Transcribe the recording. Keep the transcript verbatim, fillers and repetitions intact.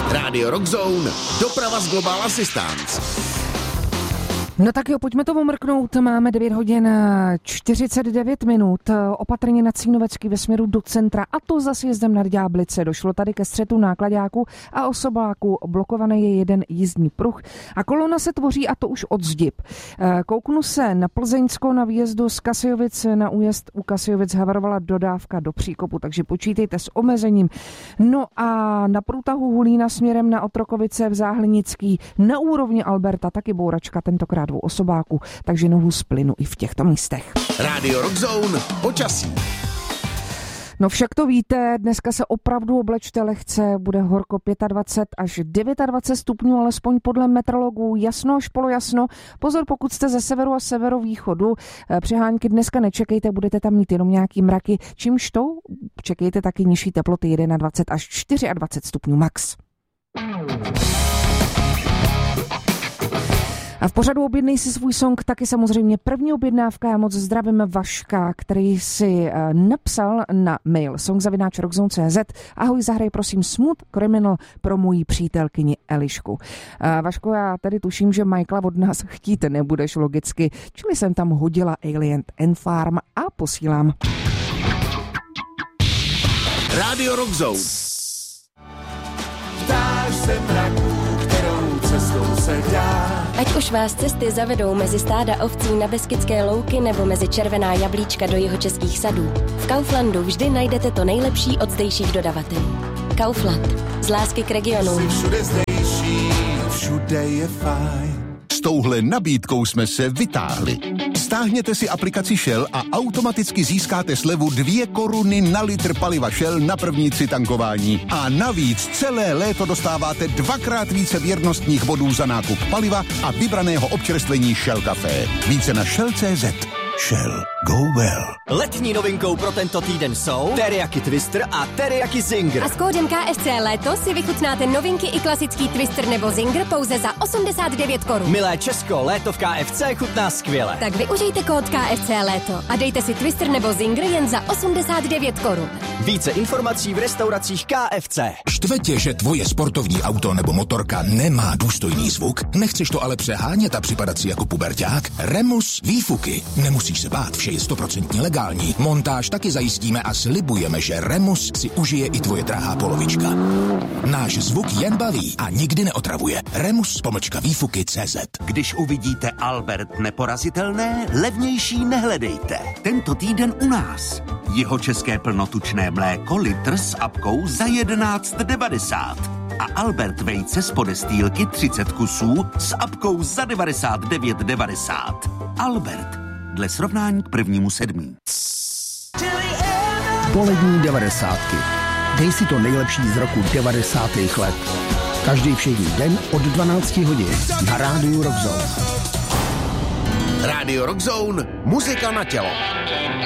Rádio Rockzone, doprava z Global Assistance. No tak jo, pojďme to omrknout. Máme devět hodin čtyřicet devět minut. Opatrně na Cínovecký ve směru do centra, a to za sjezdem na Ďáblice. Došlo tady ke střetu nákladáků a osobáků. Blokovaný je jeden jízdní pruh a kolona se tvoří, a to už od Zdib. Kouknu se na Plzeňsko, na výjezdu z Kasiovic na újezd u Kasiovic havarovala dodávka do Příkopu, takže počítejte s omezením. No a na průtahu Hulína směrem na Otrokovice v Záhlinický na úrovni Alberta taky bouračka, tentokrát dvou osobáků, takže nohu z plynu i v těchto místech. Rádio Rockzone, počasí. No však to víte, dneska se opravdu oblečte lehce, bude horko dvacet pět až dvacet devět stupňů, alespoň podle meteorologů, jasno až polojasno. Pozor, pokud jste ze severu a severovýchodu, přehánky dneska nečekejte, budete tam mít jenom nějaký mraky, čímž to čekejte taky nižší teploty dvacet jedna až dvacet čtyři stupňů max. A v pořadu Objednej si svůj song taky samozřejmě první objednávka. Já moc zdravím Vaška, který si napsal na mail song zavináč rockzone tečka cé zet. Ahoj, zahraj prosím Smooth Criminal pro moji přítelkyni Elišku. Vaško, já tady tuším, že Michaela od nás chtít nebudeš logicky, čili jsem tam hodila Alien and Farm a posílám. Rádio Rockzone. Ptáš se mraků, kterou cestou se dá. Ať už vás cesty zavedou mezi stáda ovcí na Beskydské louky nebo mezi červená jablíčka do jihočeských sadů, v Kauflandu vždy najdete to nejlepší od zdejších dodavatelů. Kaufland. Z lásky k regionu. Jsi všude zdejší, všude je fajn. S touhle nabídkou jsme se vytáhli. Stáhněte si aplikaci Shell a automaticky získáte slevu dvě koruny na litr paliva Shell na první tři tankování. A navíc celé léto dostáváte dvakrát více věrnostních bodů za nákup paliva a vybraného občerstvení Shell Café. Více na shell tečka cé zet. Shell. Go well. Letní novinkou pro tento týden jsou teriyaki Twister a teriyaki Zinger. A s kódem K F C Léto si vychutnáte novinky i klasický Twister nebo Zinger pouze za osmdesát devět korun. Milé Česko, léto v K F C chutná skvěle. Tak využijte kód K F C Léto a dejte si Twister nebo Zinger jen za osmdesát devět korun. Více informací v restauracích K F C. Štve tě, že tvoje sportovní auto nebo motorka nemá důstojný zvuk? Nechceš to ale přehánět a připadat si jako puberťák? Remus výfuky. Nemusíš se bát, vše je stoprocentně legální. Montáž taky zajistíme a slibujeme, že Remus si užije i tvoje drahá polovička. Náš zvuk jen baví a nikdy neotravuje. Remus pomlčka výfuky tečka cé zet. Když uvidíte Albert neporazitelné, levnější nehledejte. Tento týden u nás. Jihočeské plnotučné mléko litr s apkou za jedenáct devadesát. A Albert vejce z podestýlky třicet kusů s apkou za devadesát devět devadesát. Albert. Dle srovnání k prvnímu sedmí. Polední devadesátky. Dej si to nejlepší z roku devadesátých let. Každý všední den od dvanácti hodin na Rádiu Rockzone. Rádio Rockzone, muzika na tělo.